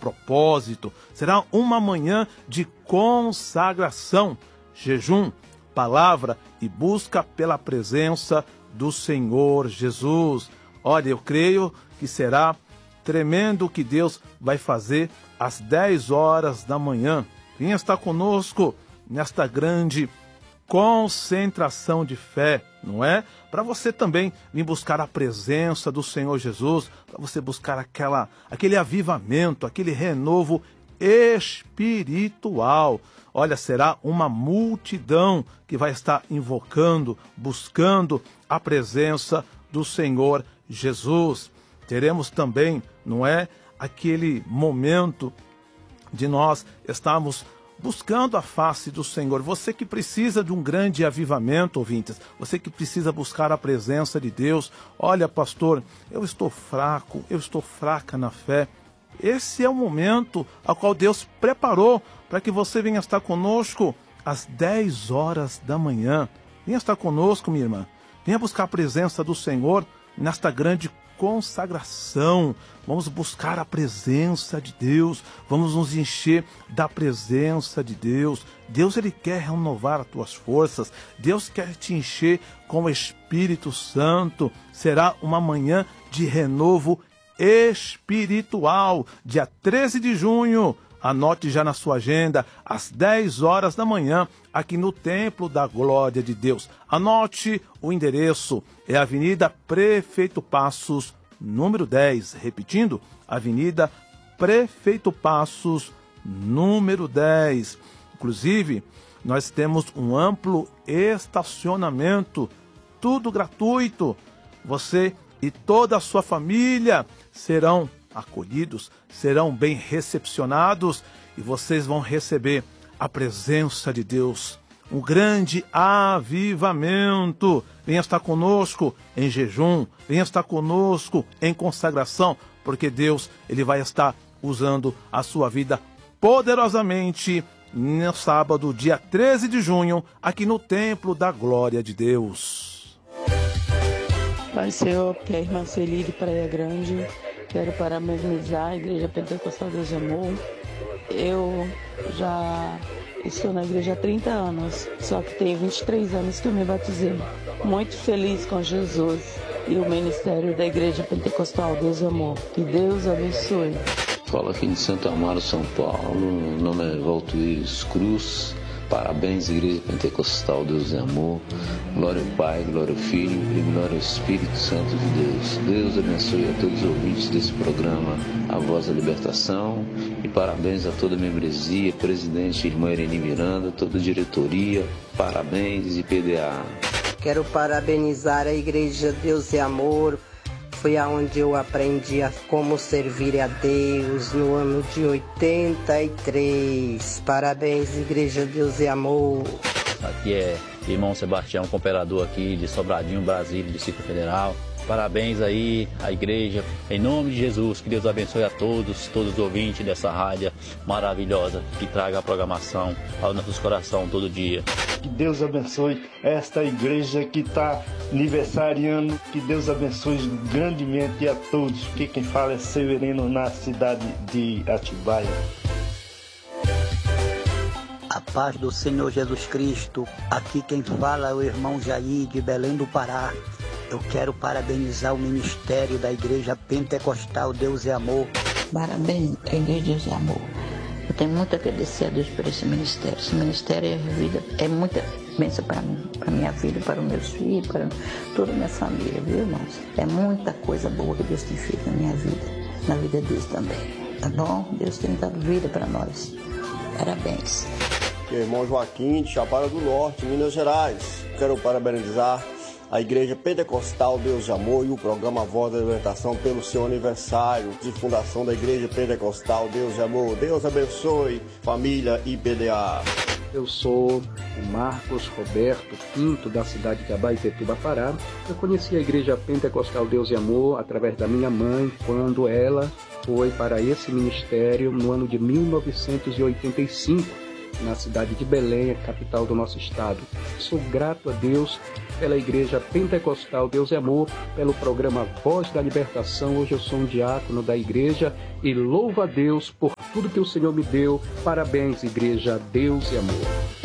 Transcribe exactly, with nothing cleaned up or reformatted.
propósito. Será uma manhã de consagração, jejum, palavra e busca pela presença do Senhor Jesus. Olha, eu creio que será tremendo o que Deus vai fazer às dez horas da manhã. Venha estar conosco nesta grande concentração de fé, não é? Para você também vir buscar a presença do Senhor Jesus, para você buscar aquela, aquele avivamento, aquele renovo espiritual. Olha, será uma multidão que vai estar invocando, buscando a presença do Senhor Jesus. Teremos também, não é, aquele momento de nós estarmos buscando a face do Senhor. Você que precisa de um grande avivamento, ouvintes, você que precisa buscar a presença de Deus. Olha, pastor, eu estou fraco, eu estou fraca na fé. Esse é o momento ao qual Deus preparou para que você venha estar conosco às dez horas da manhã. Venha estar conosco, minha irmã. Venha buscar a presença do Senhor nesta grande consagração. Vamos buscar a presença de Deus, vamos nos encher da presença de Deus. Deus, ele quer renovar as tuas forças, Deus quer te encher com o Espírito Santo. Será uma manhã de renovo espiritual, dia treze de junho. Anote já na sua agenda, às dez horas da manhã, aqui no Templo da Glória de Deus. Anote o endereço, é a Avenida Prefeito Passos, número dez. Repetindo, Avenida Prefeito Passos, número dez. Inclusive, nós temos um amplo estacionamento, tudo gratuito. Você e toda a sua família serão acolhidos, serão bem recepcionados e vocês vão receber a presença de Deus, um grande avivamento. Venha estar conosco em jejum, venha estar conosco em consagração, porque Deus, ele vai estar usando a sua vida poderosamente no sábado, dia treze de junho, aqui no Templo da Glória de Deus. Pai Senhor, que é a irmã Celi de Praia Grande. Quero parabenizar a Igreja Pentecostal Deus e Amor. Eu já estou na igreja há trinta anos, só que tem vinte e três anos que eu me batizei. Muito feliz com Jesus e o ministério da Igreja Pentecostal Deus e Amor. Que Deus abençoe. Fala aqui de Santo Amaro, São Paulo. Meu nome é Valtuíris Cruz. Parabéns, Igreja Pentecostal Deus e Amor. Glória ao Pai, glória ao Filho e glória ao Espírito Santo de Deus. Deus abençoe a todos os ouvintes desse programa, A Voz da Libertação. E parabéns a toda a membresia, presidente irmã Irene Miranda, toda a diretoria. Parabéns e P D A. Quero parabenizar a Igreja Deus e Amor. Foi aonde eu aprendi a como servir a Deus no ano de oitenta e três. Parabéns, Igreja Deus e Amor. Aqui é irmão Sebastião, cooperador aqui de Sobradinho, Brasília, Distrito Federal. Parabéns aí à igreja, em nome de Jesus, que Deus abençoe a todos, todos os ouvintes dessa rádio maravilhosa, que traga a programação aos nossos corações todo dia. Que Deus abençoe esta igreja que está aniversariando, que Deus abençoe grandemente a todos, que quem fala é Severino, na cidade de Atibaia. A paz do Senhor Jesus Cristo, aqui quem fala é o irmão Jair de Belém do Pará. Eu quero parabenizar o ministério da Igreja Pentecostal Deus e Amor. Parabéns, Igreja Deus e Amor. Eu tenho muito a agradecer a Deus por esse ministério. Esse ministério é vida, é muita bênção para mim, para minha vida, para os meus filhos, para toda a minha família, viu, irmãos? É muita coisa boa que Deus tem feito na minha vida, na vida deles também. Tá bom? Deus tem dado vida para nós. Parabéns. Aqui é o irmão Joaquim, de Chapada do Norte, Minas Gerais. Quero parabenizar a Igreja Pentecostal Deus de Amor e o programa Voz da Libertação pelo seu aniversário de fundação da Igreja Pentecostal Deus de Amor. Deus abençoe, família I P D A. Eu sou o Marcos Roberto Pinto, da cidade de Abaetetuba, Pará. Eu conheci a Igreja Pentecostal Deus e Amor através da minha mãe, quando ela foi para esse ministério no ano de mil novecentos e oitenta e cinco. na cidade de Belém, a capital do nosso estado. Sou grato a Deus pela Igreja Pentecostal Deus e Amor, pelo programa Voz da Libertação. Hoje eu sou um diácono da igreja e louvo a Deus por tudo que o Senhor me deu. Parabéns, Igreja Deus e Amor.